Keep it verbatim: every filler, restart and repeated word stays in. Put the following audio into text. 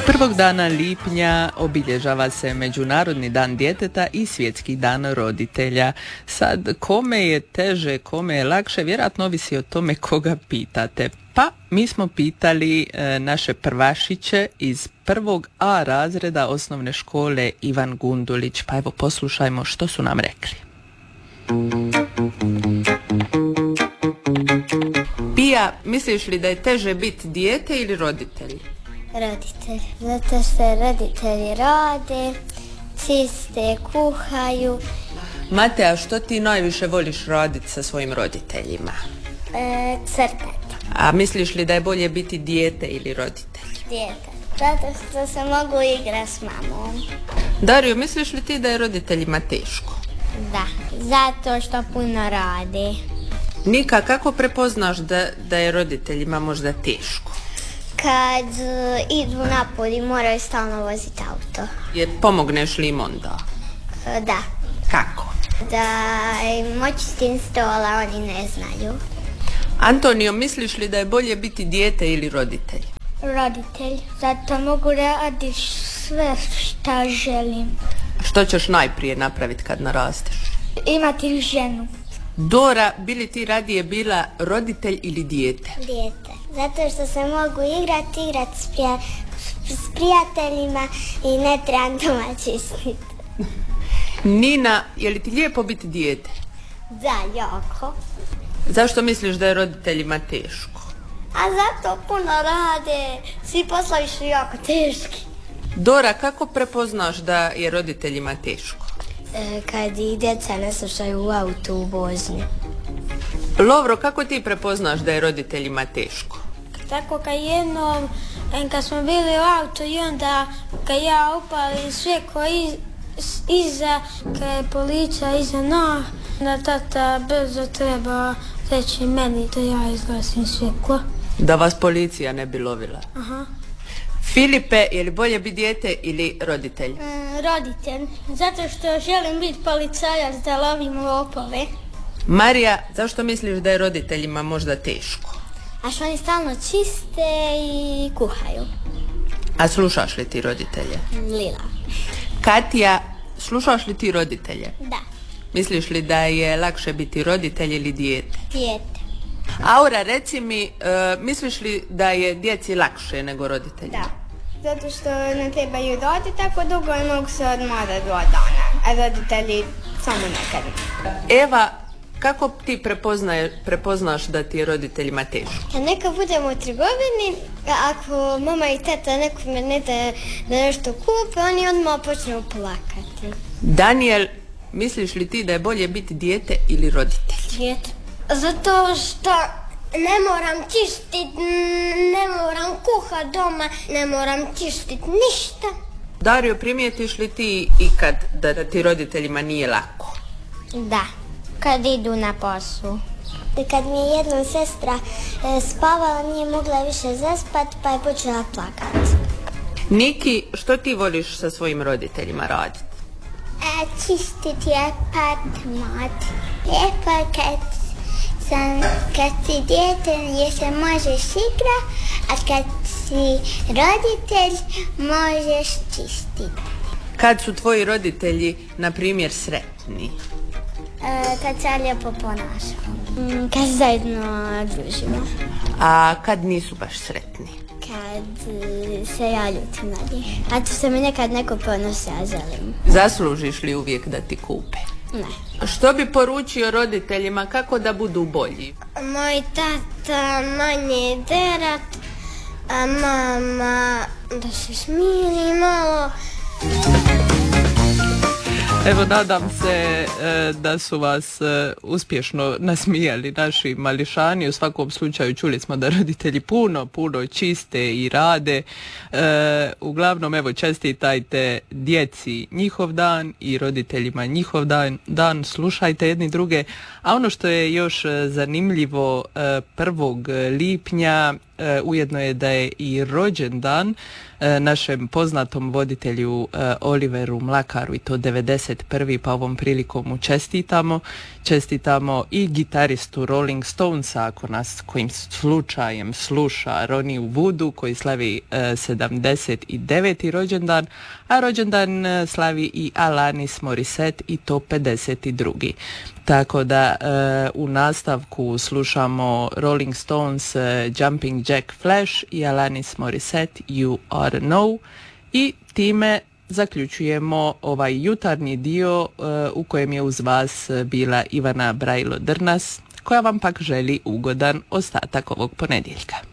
Prvog dana lipnja obilježava se Međunarodni dan djeteta i Svjetski dan roditelja. Sad, kome je teže, kome je lakše, vjerojatno ovisi o tome koga pitate. Pa, mi smo pitali e, naše prvašiće iz prvog A razreda osnovne škole Ivan Gundulić. Pa evo, poslušajmo što su nam rekli. Pija, misliš li da je teže biti dijete ili roditelj? Roditelj, zato što roditelji rade, čiste, kuhaju. Matea, što ti najviše voliš raditi sa svojim roditeljima? E, crtati. A misliš li da je bolje biti dijete ili roditelj? Dijete, zato što se mogu igrati s mamom. Dario, misliš li ti da je roditeljima teško? Da, zato što puno rade. Nika, kako prepoznaš da, da je roditeljima možda teško? Kad uh, idu napolje i moraju stalno voziti auto. Jer pomogneš li im onda? Uh, da. Kako? Da im očistim stola, oni ne znaju. Antonio, misliš li da je bolje biti dijete ili roditelj? Roditelj, zato mogu raditi sve što želim. Što ćeš najprije napraviti kad narasteš? Imati ženu. Dora, bi li ti radije bila roditelj ili dijete? Dijete. Zato što se mogu igrati, igrati s, prija, s prijateljima i ne trebam doma čistiti. Nina, je li ti lijepo biti dijete? Da, jako. Zašto misliš da je roditeljima teško? A zato puno rade, svi poslovi su jako teški. Dora, kako prepoznaš da je roditeljima teško? E, kad i djeca ne slušaju u autu u vožnji. Lovro, kako ti prepoznaš da je roditeljima teško? Tako kad jednom, kad smo bili u autu i onda kad ja upalim svjetlo iz, iza, kad je policija iza nas, da tata brzo treba reći meni da ja izgasim svjetlo. Da vas policija ne bi lovila? Aha. Filipe, je li bolje biti dijete ili roditelj? Mm, roditelj, zato što želim biti policajac da lovim lopove. Marija, zašto misliš da je roditeljima možda teško? A što oni stalno čiste i kuhaju. A slušaš li ti roditelje? Lila. Katija, slušaš li ti roditelje? Da. Misliš li da je lakše biti roditelj ili dijete? Dijete. Aura, reci mi, uh, misliš li da je djeci lakše nego roditelji? Da. Zato što ne trebaju roditi tako dugo i mogu se odmorati dva dana, a roditelji samo nekad. Eva, kako ti prepoznaš da ti je roditeljima teško? Kad neka budemo u trgovini, ako mama i tata nekome ne da, da nešto kupe, oni odmah počnu plakati. Daniel, misliš li ti da je bolje biti dijete ili roditelj? Dijete. Zato što ne moram čistit, ne moram kuhat doma, ne moram čistit ništa. Dario, primijetiš li ti ikad da, da ti roditeljima nije lako? Da, kad idu na poslu. Kad mi je jedna sestra e, spavala, nije mogla više zaspat, pa je počela plakat. Niki, što ti voliš sa svojim roditeljima raditi? E, čistiti apartman. Lijepo kad sam, kad si dijete gdje se možeš igra, a kad si roditelj možeš čistiti. Kad su tvoji roditelji, na primjer, sretni? E, kad se lijepo ponašamo. Mm, kad zajedno družimo. A kad nisu baš sretni? Kad se ja ljutim na njih. A to se mi nekad neko ponosi, ja želim. Zaslužiš li uvijek da ti kupe? Ne. Što bi poručio roditeljima kako da budu bolji? Moj tata manje derat, a mama da se smiri malo. Evo, nadam se e, da su vas e, uspješno nasmijali naši mališani. U svakom slučaju čuli smo da roditelji puno, puno čiste i rade. E, uglavnom, evo, čestitajte djeci njihov dan i roditeljima njihov dan. dan. Slušajte jedni druge. A ono što je još zanimljivo, e, prvog lipnja ujedno je da je i rođendan našem poznatom voditelju Oliveru Mlakaru, i to devedeset prvi, pa ovom prilikom mu čestitamo. Čestitamo i gitaristu Rolling Stonesa, ako nas kojim slučajem sluša, Ronnie Woodu, koji slavi sedamdeset deveti rođendan, a rođendan slavi i Alanis Morissette, i to pedeset drugi. Tako da u nastavku slušamo Rolling Stones, Jumping Jack Flash i Alanis Morissette, You Are Know, i time zaključujemo ovaj jutarnji dio u kojem je uz vas bila Ivana Brajlo-Drnas, koja vam pak želi ugodan ostatak ovog ponedjeljka.